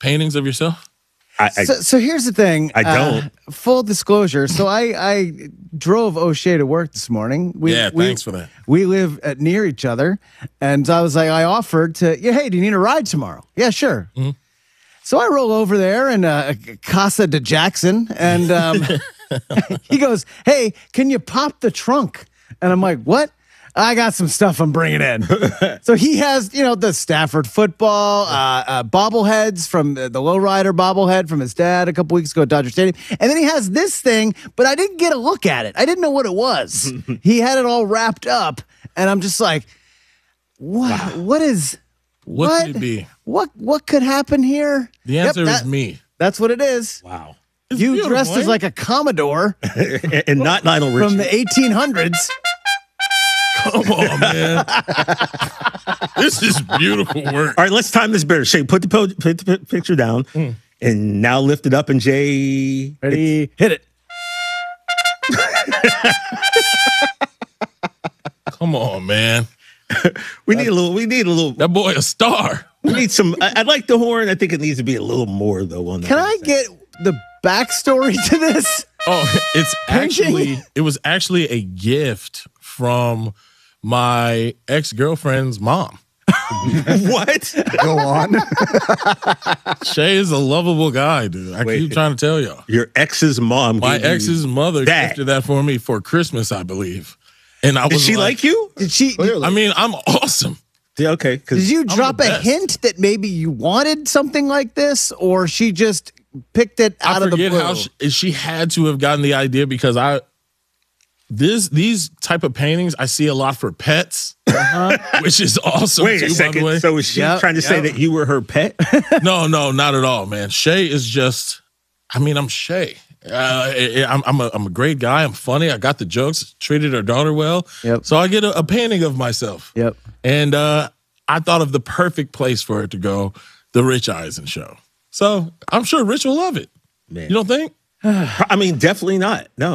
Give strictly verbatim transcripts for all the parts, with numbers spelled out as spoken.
paintings of yourself? I, I, So, so here's the thing. I don't. Uh, full disclosure. So I, I drove O'Shea to work this morning. We, Yeah, we, thanks for that. We live at, near each other, and I was like, I offered to, yeah, hey, do you need a ride tomorrow? Yeah, sure. Mm-hmm. So I roll over there in uh, Casa de Jackson, and um, he goes, hey, can you pop the trunk? And I'm like, what? I got some stuff I'm bringing in. So he has, you know, the Stafford football, uh, uh, bobbleheads from the, the lowrider bobblehead from his dad a couple weeks ago at Dodger Stadium. And then he has this thing, but I didn't get a look at it. I didn't know what it was. He had it all wrapped up. And I'm just like, what? Wow. What is, What, what could it be? What, what could happen here? The answer Yep, that, is me. That's what it is. wow. It's You beautiful, dressed as ain't like a Commodore and, and not Lionel Richie. from the eighteen hundreds. Come on, man. This is beautiful work. All right, let's time this better. Shay, put the, po- put the p- picture down, Mm. and now lift it up, and Jay. Ready? Hit it. Come on, man. We need a little. We need a little. That boy a star. We need some. I, I like the horn. I think it needs to be a little more though. On that. Can I get the backstory to this? Oh, it's actually it was actually a gift from my ex-girlfriend's mom. what? Go on. Shay is a lovable guy, dude. I Wait. keep trying to tell y'all. Your ex's mom. My gave you ex's mother that. gifted that for me for Christmas, I believe. And I Did was she like, you? Did she? Clearly. I mean, I'm awesome. Yeah, okay. Did Because you drop the a best. hint that maybe you wanted something like this, or she just picked it out I of the forget blue? how she, she had to have gotten the idea because I this these type of paintings I see a lot for pets, which is awesome. wait too, a by the second. way. So is she Yep, trying to say yep. that you were her pet? No, no, not at all, man. Shay is just, I mean, I'm Shay. Uh, I- I'm, I'm, a, I'm a great guy. I'm funny. I got the jokes, treated her daughter well. Yep. So I get a, a painting of myself. Yep. And uh, I thought of the perfect place for it to go, the Rich Eisen show. So I'm sure Rich will love it. Man. You don't think? I mean, definitely not. No.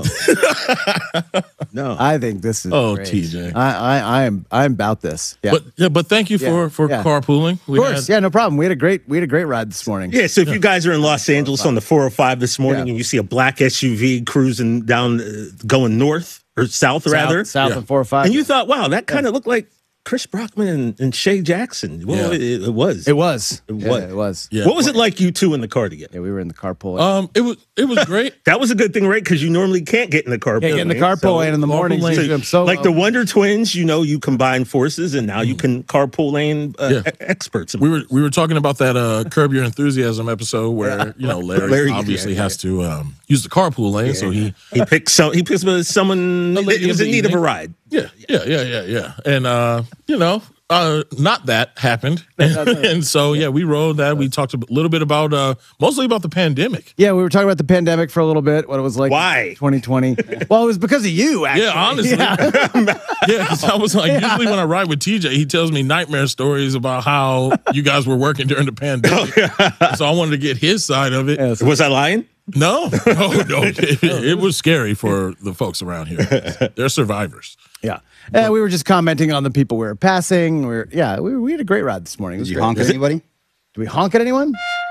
no. I think this is. Oh, great. T J. I, I, I am, I'm about this. Yeah. But yeah, but thank you for Yeah, for yeah. carpooling. We of course. had- Yeah. No problem. We had a great, we had a great ride this morning. Yeah, so if you guys are in Los Angeles on the four oh five this morning Yeah. and you see a black S U V cruising down, uh, going north or south, South, rather, South Yeah. and four or five. and you thought, wow, that kind of looked like Chris Brockman and, and Shay Jackson. Well, Yeah. it, it was. it was. It Yeah, was. it was. Yeah. What was it like you two in the car together? Yeah, we were in the carpool. Um, it was it was great. That was a good thing, right? Because you normally can't get in the car. yeah, get in the lane, carpool so- lane in the morning. lane. I'm so like the Wonder Twins, you know, you combine forces, and now you can carpool lane uh, Yeah. e- experts. We were we were talking about that uh, Curb Your Enthusiasm episode where you know Larry, Larry, obviously yeah, yeah. has to um, use the carpool lane, so he he picked some. He picked someone The that lady was of in the need of a evening. ride. yeah yeah yeah yeah yeah, and uh, you know. Uh, not that happened, and so yeah, we rode that. We talked a little bit about, uh, mostly about the pandemic. Yeah, we were talking about the pandemic for a little bit, what it was like. Why? twenty twenty. Well, it was because of you, actually. Yeah, honestly, Yeah. yeah, because I was like, usually when I ride with T J, he tells me nightmare stories about how you guys were working during the pandemic. So I wanted to get his side of it. Yeah, so- Was I lying? No, no, no, it, it was scary for the folks around here. They're survivors. yeah. And we were just commenting on the people we were passing. We were, yeah, we, we had a great ride this morning. It was Did you great. honk at anybody? Did we honk at anyone?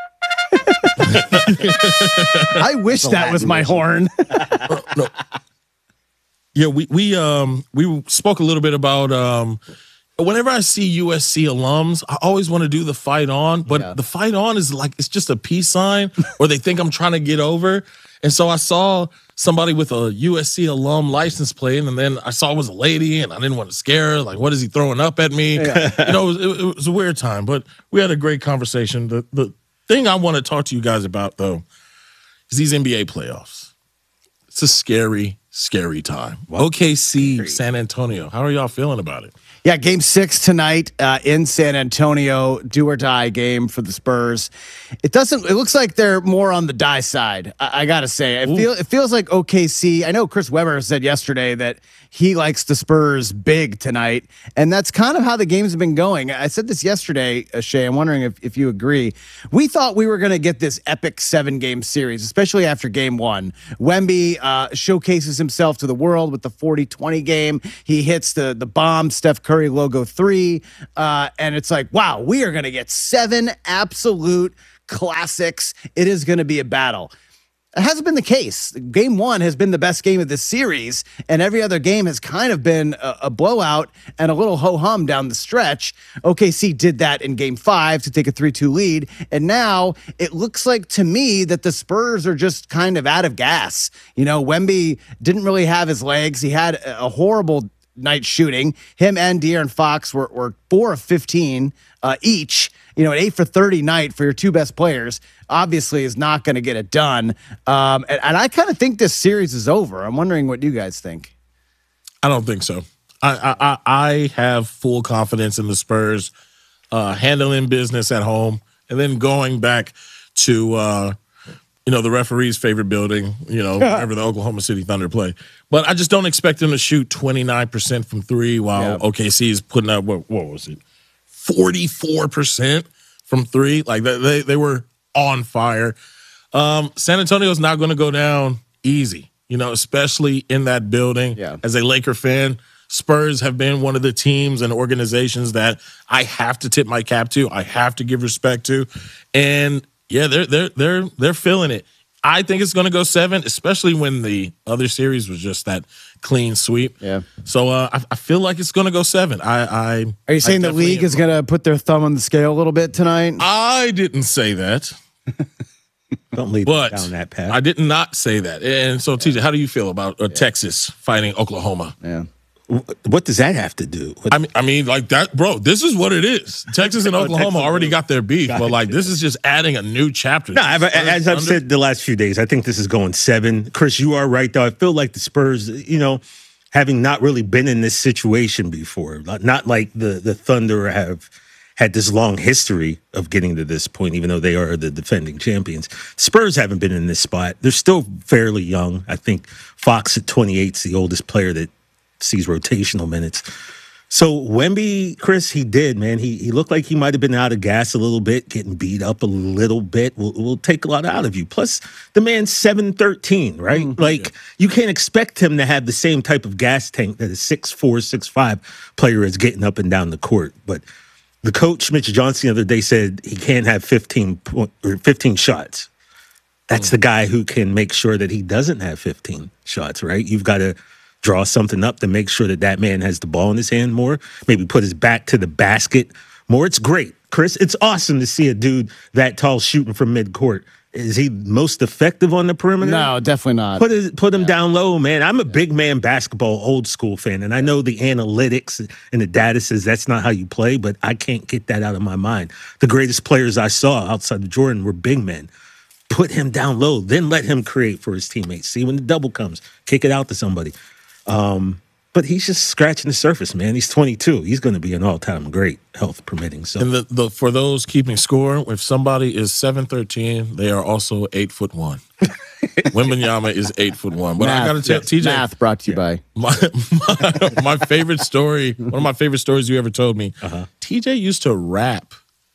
I wish that was my horn. No. Yeah, we we um we spoke a little bit about um whenever I see U S C alums, I always want to do the fight on, but Yeah. the fight on is like it's just a peace sign, or they think I'm trying to get over. And so I saw somebody with a U S C alum license plate, and then I saw it was a lady, and I didn't want to scare her. Like, what is he throwing up at me? You know, it was, it, it was a weird time, but we had a great conversation. The the thing I want to talk to you guys about though is these N B A playoffs. It's a scary, scary time. O K C, San Antonio. How are y'all feeling about it? Yeah, game six tonight uh, in San Antonio, do or die game for the Spurs. It doesn't. It looks like they're more on the die side. I, I gotta say, it, feel, it feels like O K C. I know Chris Webber said yesterday that he likes the Spurs big tonight, and that's kind of how the games have been going. I said this yesterday, uh, Shay. I'm wondering if, if you agree. We thought we were going to get this epic seven game series, especially after game one. Wemby uh, showcases himself to the world with the forty twenty game. He hits the the bomb Steph Curry logo three, uh, and it's like, wow, we are going to get seven absolute classics. It is going to be a battle. It hasn't been the case. Game one has been the best game of this series, and every other game has kind of been a, a blowout and a little ho-hum down the stretch. O K C did that in game five to take a three two lead, and now it looks like to me that the Spurs are just kind of out of gas. You know, Wemby didn't really have his legs. He had a horrible night shooting. Him and De'Aaron Fox were, were four of fifteen uh, each. You know, an eight for thirty night for your two best players obviously is not going to get it done. Um, and, and I kind of think this series is over. I'm wondering what you guys think. I don't think so. I I, I have full confidence in the Spurs uh, handling business at home and then going back to, uh, you know, the referee's favorite building, you know, wherever the Oklahoma City Thunder play. But I just don't expect them to shoot twenty-nine percent from three while Yeah. O K C is putting up, what, what was it, forty-four percent from three? Like, they, they, they were on fire. Um, San Antonio's not going to go down easy, you know, especially in that building. Yeah. As a Laker fan, Spurs have been one of the teams and organizations that I have to tip my cap to. I have to give respect to. And yeah, they're they're they're they're feeling it. I think it's going to go seven, especially when the other series was just that clean sweep. Yeah. So uh, I, I feel like it's going to go seven. I, I Are you saying I the league definitely is going to put their thumb on the scale a little bit tonight? I didn't say that, Don't lead but down that path. I did not say that. And so, T J, how do you feel about uh, Texas fighting Oklahoma? Yeah. What does that have to do? What, I mean, I mean, like that, bro. This is what it is. Texas and Oklahoma Texas, already got their beef, but like this is just adding a new chapter. No, I've, as I've said the last few days, I think this is going seven. Chris, you are right, though. I feel like the Spurs, you know, having not really been in this situation before, not like the, the Thunder have had this long history of getting to this point, even though they are the defending champions. Spurs haven't been in this spot. They're still fairly young. I think Fox at twenty-eight is the oldest player that sees rotational minutes. So Wemby, Chris, he did, man. He he looked like he might have been out of gas a little bit, getting beat up a little bit. Will will take a lot out of you. Plus, the man's seven thirteen, right? Mm-hmm. Like, you can't expect him to have the same type of gas tank that a six four, six five player is getting up and down the court. But the coach, Mitch Johnson, the other day said he can't have fifteen, point, or fifteen shots. That's mm-hmm. the guy who can make sure that he doesn't have fifteen shots, right? You've got to draw something up to make sure that that man has the ball in his hand more, maybe put his back to the basket more. It's great, Chris. It's awesome to see a dude that tall shooting from midcourt. Is he most effective on the perimeter? No, definitely not. Put his, put him yeah. down low, man. I'm a big man basketball old school fan, and I know the analytics and the data says that's not how you play, but I can't get that out of my mind. The greatest players I saw outside of Jordan were big men. Put him down low, then let him create for his teammates. See, when the double comes, kick it out to somebody. Um, but he's just scratching the surface, man. He's twenty-two. He's going to be an all-time great, health permitting. So, and the, the for those keeping score, if somebody is seven thirteen, they are also eight foot one. Wembanyama is eight foot one. But math, I got to tell yes, T J, math brought to you yeah. by my, my my favorite story. One of my favorite stories you ever told me. Uh-huh. T J used to rap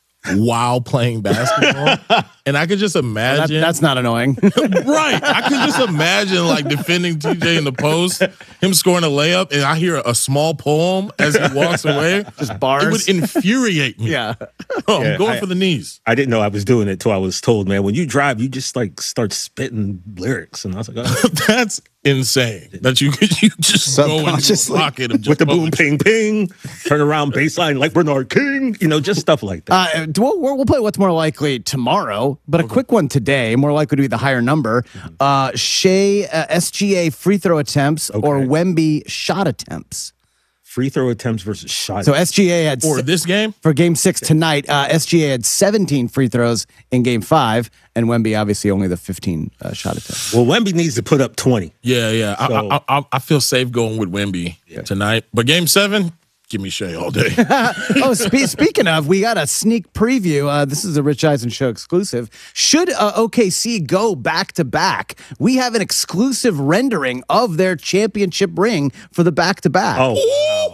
while playing basketball, and I could just imagine well, that, that's not annoying. Right, I could just imagine like defending T J in the post, him scoring a layup, and I hear a small poem as he walks away. Just bars. It would infuriate me. Yeah. Oh, yeah, I'm going I, for the knees. I didn't know I was doing it till I was told, man, when you drive, you just like start spitting lyrics. And I was like, oh. That's insane that you you just go into a pocket of just with the boom, poetry. ping, ping, turn around baseline like Bernard King, you know, just stuff like that. Uh, we'll, we'll play what's more likely tomorrow, but okay. a quick one today, more likely to be the higher number. Uh, Shea uh, S G A free throw attempts okay. or Wemby shot attempts. Free throw attempts versus shot. So S G A had for this game for game six tonight. Uh, S G A had seventeen free throws in game five, and Wemby obviously only the fifteen uh, shot attempts. Well, Wemby needs to put up twenty. Yeah, yeah. So, I, I, I feel safe going with Wemby yeah. tonight, but game seven, give me Shea all day. oh, spe- speaking of, we got a sneak preview. Uh, this is a Rich Eisen Show exclusive. Should uh, O K C go back to back, we have an exclusive rendering of their championship ring for the back to back. Oh, wow.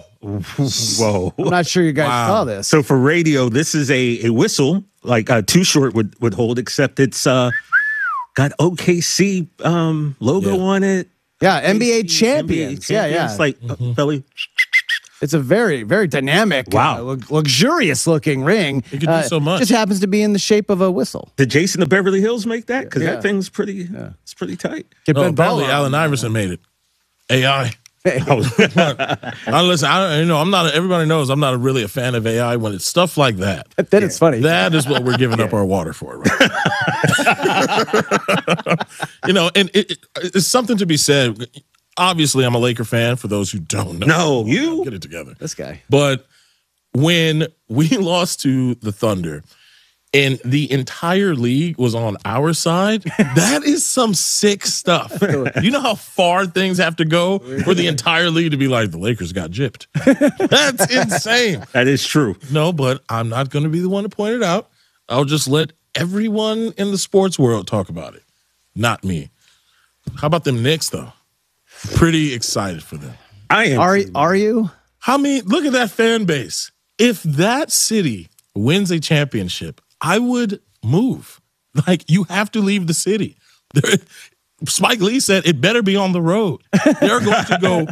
Whoa. I'm not sure you guys wow. saw this. So for radio, this is a, a whistle, like uh, Too Short would, would hold, except it's uh, got O K C um, logo yeah. on it. Yeah, N B A champions. N B A champions. Yeah, yeah. It's like, mm-hmm. uh, Philly. It's a very, very dynamic, Wow. uh, lu- luxurious looking ring. It can do so much. Just happens to be in the shape of a whistle. Did Jason of Beverly Hills make that? Because Yeah. that thing's pretty, it's pretty tight. Get No, Ben apparently Bell on. Allen Iverson made it. A I. Oh, I listen. I you know I'm not. Everybody knows I'm not really a fan of A I when it's stuff like that. Then it's funny. That is what we're giving up our water for, right? You know, and it, it, it's something to be said. Obviously, I'm a Laker fan. For those who don't know, no, you? get it together. This guy. But when we lost to the Thunder and the entire league was on our side, that is some sick stuff. You know how far things have to go for the entire league to be like, the Lakers got gypped. That's insane. That is true. No, but I'm not going to be the one to point it out. I'll just let everyone in the sports world talk about it, not me. How about them Knicks, though? Pretty excited for them. I am. Are, too. are you? How many? Look at that fan base. If that city wins a championship, I would move. Like, you have to leave the city. There, Spike Lee said it better be on the road. They're going to go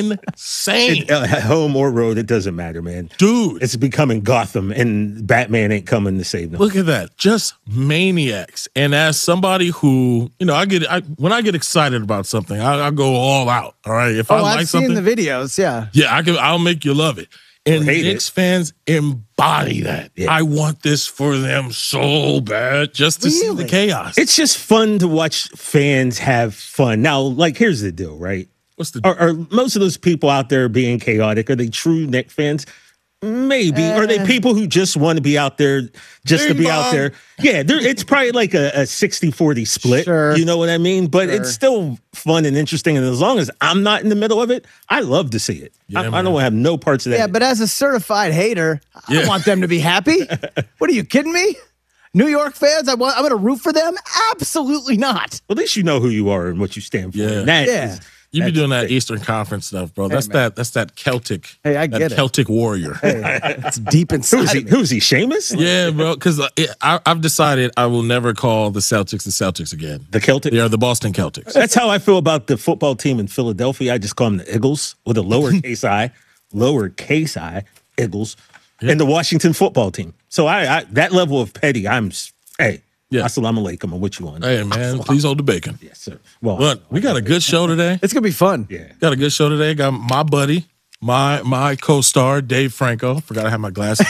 insane. It, uh, home or road, it doesn't matter, man. Dude, It's becoming Gotham, and Batman ain't coming to save them. look at that. Just maniacs. And as somebody who, you know, I get, I, when I get excited about something, I, I go all out. All right. If Oh, I like I've something, seen the videos. Yeah. yeah, I can, I'll make you love it. And Hate Knicks it. fans embody that. Yeah. I want this for them so bad just to see Really? the chaos. It's just fun to watch fans have fun. Now, like, here's the deal, right? What's the Are, are most of those people out there being chaotic? Are they true Knicks fans? Maybe. Are they people who just want to be out there just to Bing be out bong. there? Yeah, there- it's probably like a, a sixty forty split. Sure. You know what I mean? But Sure. it's still fun and interesting. And as long as I'm not in the middle of it, I love to see it. Yeah, I, I man. don't have no parts of that. Yeah, but as a certified hater, I Yeah. want them to be happy. What are you kidding me? New York fans, I want, I'm going to root for them? Absolutely not. Well, at least you know who you are and what you stand for. Yeah. And that Yeah. is- You be That's doing that big. Eastern Conference stuff, bro. That's man. that. That's that Celtic. Hey, I that get it. Celtic warrior. It's deep inside. who's he? of me. Who's he? Seamus? Yeah, bro. Because I've decided I will never call the Celtics the Celtics again. The Celtic. They are the Boston Celtics. That's how I feel about the football team in Philadelphia. I just call them the Eagles with a lowercase I, lowercase I, Eagles, and the Washington football team. So I, I that level of petty, I'm s- hey, Yeah. assalamu alaikum. I'm what you want? Hey, man, please hold the bacon. Yes, sir. Well, But we got a good show today. It's going to be fun. yeah. Got a good show today. Got my buddy, my my co-star, Dave Franco. Forgot I had my glasses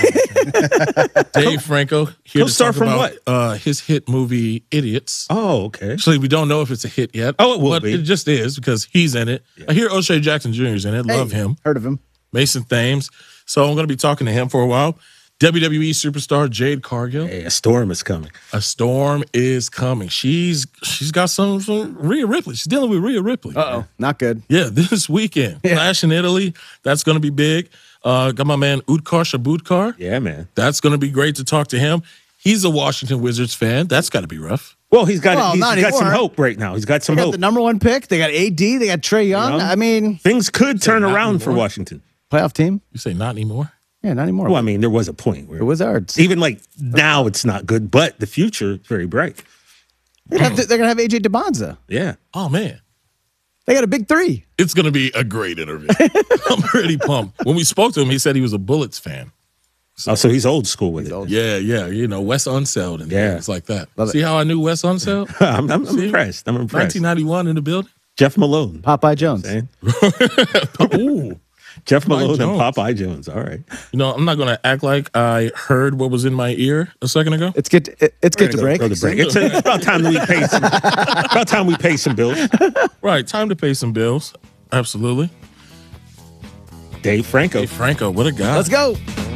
on. Dave Franco here Co-star to talk from about what? Uh, his hit movie Idiots. Oh, okay. Actually, we don't know if it's a hit yet. Oh, it will but be. It just is because he's in it. I hear O'Shea Jackson Junior is in it. Love Hey, him. Heard of him. Mason Thames. So I'm going to be talking to him for a while. W W E superstar Jade Cargill. Hey, a storm is coming. A storm is coming. She's she's got some, some Rhea Ripley. She's dealing with Rhea Ripley. Uh-oh. Not good. Yeah, this weekend. Clash in Italy. That's going to be big. Uh, got my man Utkar Shabutkar. Yeah, man. That's going to be great to talk to him. He's a Washington Wizards fan. That's got to be rough. Well, he's got Well, he's not got some anymore. hope right now. He's got They some got hope. the number one pick. They got A D. They got Trey Young. Yeah. I mean, Things could turn not around for anymore. Washington. playoff team. You say not anymore? Yeah, not anymore. Well, I mean, there was a point where the Wizards. even like now it's not good, but the future is very bright. They're gonna have to- they're going to have A J DeBonza. Yeah. Oh, man. They got a big three. It's going to be a great interview. I'm pretty pumped. When we spoke to him, he said he was a Bullets fan. Oh, so he's old school with it. Yeah, yeah. You know, Wes Unseld and Yeah. things like that. Love it. See how I knew Wes Unseld? I'm, I'm, I'm See? impressed. I'm impressed. nineteen ninety-one in the building. Jeff Malone. Popeye Jones. Eh? Ooh. Jeff Mike Malone and Jones. Popeye Jones. All right. You know, I'm not going to act like I heard what was in my ear a second ago. It's good. To, it- it's good to Go- break. go to break. It's, it's about time that we pay some. About time we pay some bills. Right, time to pay some bills. Absolutely. Dave Franco. Hey, Franco, what a guy. Let's go.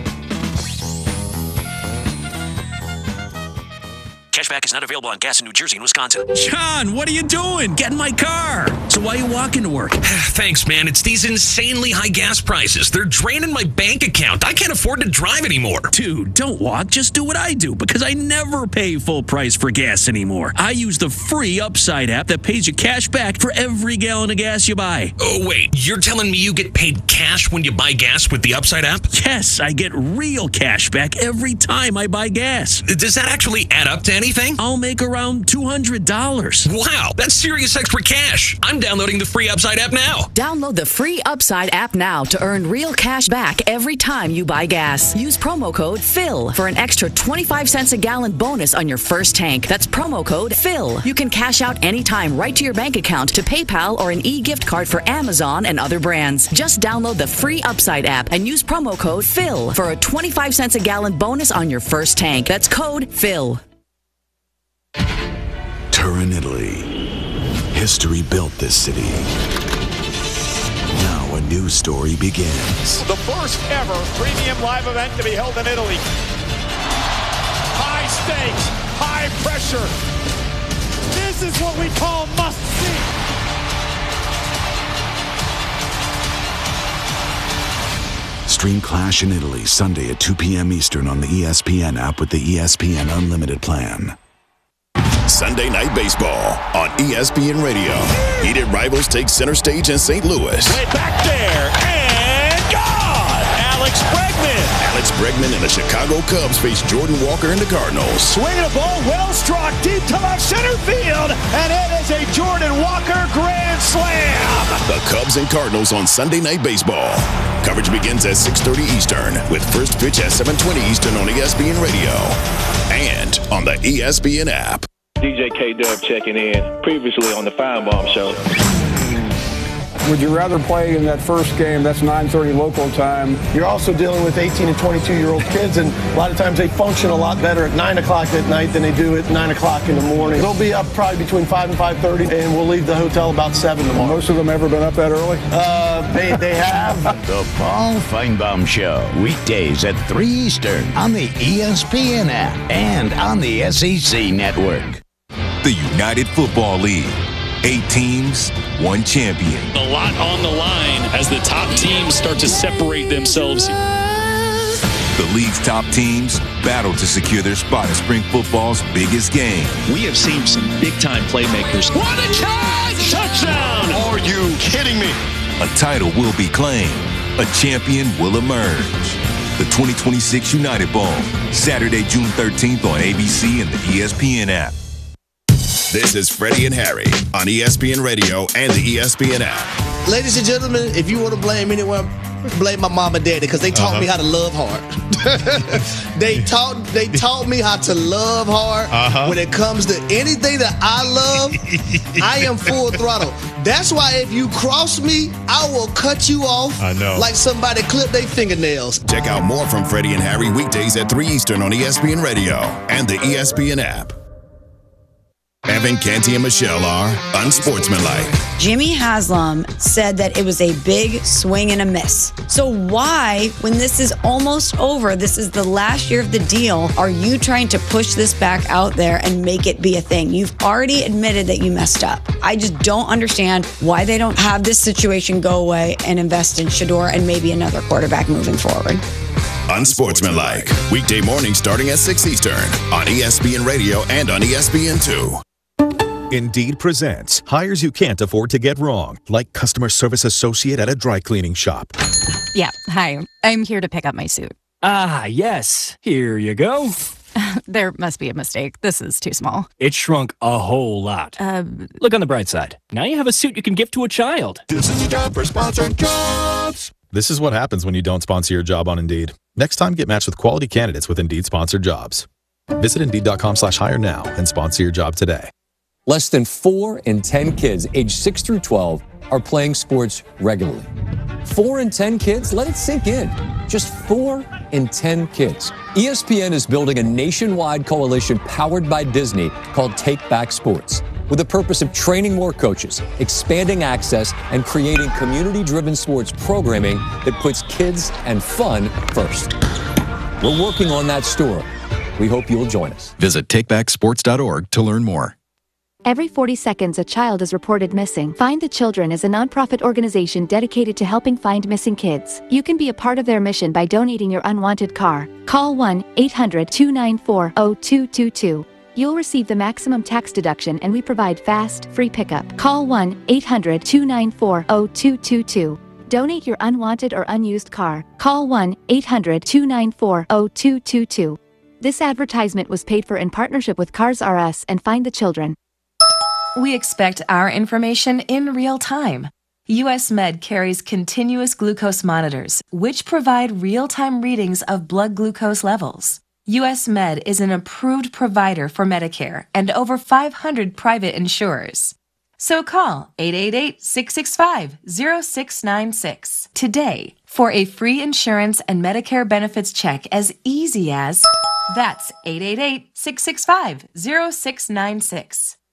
Cashback is not available on gas in New Jersey and Wisconsin. John, what are you doing? Get in my car. So why are you walking to work? Thanks, man. It's these insanely high gas prices. They're draining my bank account. I can't afford to drive anymore. Dude, don't walk. Just do what I do because I never pay full price for gas anymore. I use the free Upside app that pays you cash back for every gallon of gas you buy. Oh, wait. You're telling me you get paid cash when you buy gas with the Upside app? Yes, I get real cash back every time I buy gas. Does that actually add up to anything? anything? I'll make around two hundred dollars. Wow, that's serious extra cash. I'm downloading the free Upside app now. Download the free Upside app now to earn real cash back every time you buy gas. Use promo code PHIL for an extra twenty-five cents a gallon bonus on your first tank. That's promo code PHIL. You can cash out anytime right to your bank account, to PayPal, or an e-gift card for Amazon and other brands. Just download the free Upside app and use promo code PHIL for a twenty-five cents a gallon bonus on your first tank. That's code PHIL. Turin, Italy. History built this city. Now a new story begins. The first ever premium live event to be held in Italy. High stakes, high pressure. This is what we call must see. Stream Clash in Italy Sunday at two p.m. Eastern on the E S P N app with the E S P N Unlimited plan. Sunday Night Baseball on E S P N Radio. Heated rivals take center stage in Saint Louis. Way back there, and gone! Alex Bregman. Alex Bregman and the Chicago Cubs face Jordan Walker and the Cardinals. Swinging a ball, well struck, deep to left center field, and it is a Jordan Walker grand slam. The Cubs and Cardinals on Sunday Night Baseball. Coverage begins at six thirty Eastern, with first pitch at seven twenty Eastern on E S P N Radio and on the E S P N app. D J K-Dub checking in, previously on the Firebomb Show. Would you rather play in that first game? That's nine thirty local time. You're also dealing with eighteen and twenty-two-year-old kids, and a lot of times they function a lot better at nine o'clock at night than they do at nine o'clock in the morning. They'll be up probably between five and five thirty, and we'll leave the hotel about seven tomorrow. Most of them ever been up that early? Uh, they, they have. The Paul Feinbaum Show, weekdays at three Eastern on the E S P N app and on the S E C network. The United Football League. Eight teams, one champion. A lot on the line as the top teams start to separate themselves. The league's top teams battle to secure their spot in spring football's biggest game. We have seen some big-time playmakers. What a catch! Touchdown! Are you kidding me? A title will be claimed. A champion will emerge. The twenty twenty-six United Bowl, Saturday, June thirteenth on A B C and the E S P N app. This is Freddie and Harry on E S P N Radio and the E S P N app. Ladies and gentlemen, if you want to blame anyone, blame my mom and daddy, because they taught uh-huh. me how to love hard. they taught they taught me how to love hard. Uh-huh. When it comes to anything that I love, I am full throttle. That's why if you cross me, I will cut you off. I know. Like somebody clipped their fingernails. Check out more from Freddie and Harry weekdays at three Eastern on E S P N Radio and the E S P N app. Evan, Canty, and Michelle are unsportsmanlike. Jimmy Haslam said that it was a big swing and a miss. So why, when this is almost over, this is the last year of the deal, are you trying to push this back out there and make it be a thing? You've already admitted that you messed up. I just don't understand why they don't have this situation go away and invest in Shedeur and maybe another quarterback moving forward. Unsportsmanlike. Weekday morning starting at six Eastern on E S P N Radio and on E S P N two. Indeed presents hires you can't afford to get wrong, like customer service associate at a dry cleaning shop. Yeah, hi. I'm here to pick up my suit. Ah, yes. Here you go. There must be a mistake. This is too small. It shrunk a whole lot. Uh, Look on the bright side. Now you have a suit you can give to a child. This is your job for sponsoring jobs. This is what happens when you don't sponsor your job on Indeed. Next time, get matched with quality candidates with Indeed sponsored jobs. Visit Indeed.com slash hire now and sponsor your job today. Less than four in ten kids aged six through twelve are playing sports regularly. Four in ten kids? Let it sink in. Just four in ten kids. E S P N is building a nationwide coalition powered by Disney called Take Back Sports, with the purpose of training more coaches, expanding access, and creating community-driven sports programming that puts kids and fun first. We're working on that story. We hope you'll join us. Visit take back sports dot org to learn more. Every forty seconds, a child is reported missing. Find the Children is a nonprofit organization dedicated to helping find missing kids. You can be a part of their mission by donating your unwanted car. Call one eight hundred two nine four zero two two two. You'll receive the maximum tax deduction, and we provide fast, free pickup. Call one eight hundred two nine four zero two two two. Donate your unwanted or unused car. Call one eight hundred two nine four zero two two two. This advertisement was paid for in partnership with Cars R Us and Find the Children. We expect our information in real time. U S Med carries continuous glucose monitors, which provide real-time readings of blood glucose levels. U S Med is an approved provider for Medicare and over five hundred private insurers. So call eight eight eight, six six five, zero six nine six today for a free insurance and Medicare benefits check as easy as... That's eight eight eight, six six five, zero six nine six.